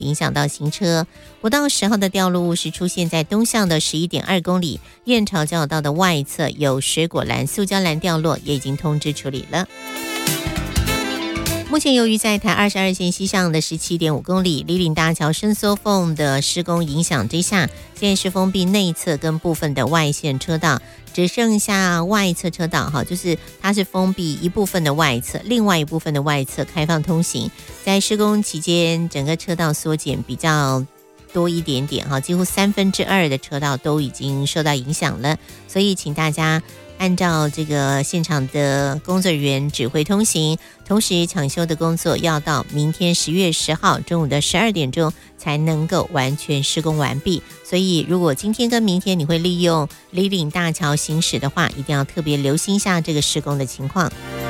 影响到行车。5到10号的掉落物是出现在东向的11.2公里燕巢交流道的外侧，有水果篮、塑胶篮掉落，也已经通知处理了。目前由于在台22线西上的17.5公里梨岭大桥伸缩缝的施工影响之下，现在是封闭内侧跟部分的外线车道，只剩下外侧车道就是它是封闭一部分的外侧，另外一部分的外侧开放通行。在施工期间，整个车道缩减比较多一点点几乎2/3的车道都已经受到影响了，所以请大家按照这个现场的工作人员指挥通行，同时抢修的工作要到明天10月10号中午的12点钟才能够完全施工完毕。所以如果今天跟明天你会利用梨岭大桥行驶的话，一定要特别留心一下这个施工的情况。